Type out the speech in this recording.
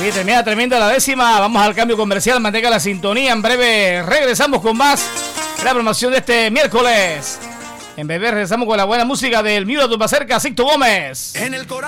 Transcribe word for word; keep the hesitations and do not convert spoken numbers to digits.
Sí, termina tremenda la décima. Vamos al cambio comercial. Mantenga la sintonía. En breve regresamos con más la promoción de este miércoles. En breve regresamos con la buena música del Miura Tumba Cerca, Sixto Gómez. En el